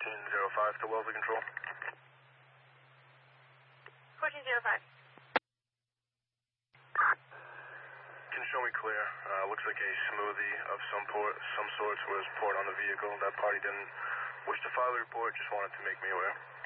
1405 to Wellesley Control. 1405. Can show me clear. Looks like a smoothie of some sorts was poured on the vehicle. That party didn't wish to file the report, just wanted to make me aware.